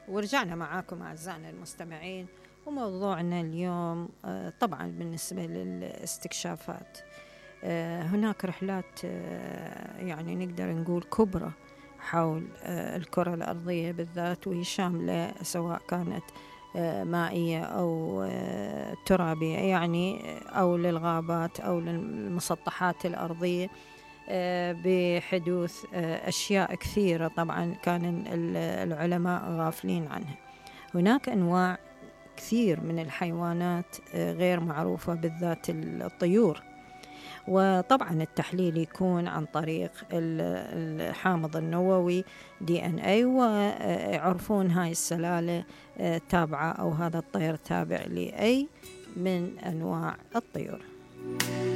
ورجعنا معاكم أعزائنا المستمعين، وموضوعنا اليوم طبعا بالنسبة للاستكشافات. هناك رحلات يعني نقدر نقول كبرى حول الكرة الأرضية بالذات، وهي شاملة سواء كانت مائية أو ترابية، يعني أو للغابات أو للمسطحات الأرضية، بحدوث أشياء كثيرة طبعا كان العلماء غافلين عنها. هناك أنواع كثير من الحيوانات غير معروفة، بالذات الطيور. وطبعا التحليل يكون عن طريق الحامض النووي DNA، ويعرفون هاي السلالة تابعة أو هذا الطير تابع لأي من أنواع الطيور.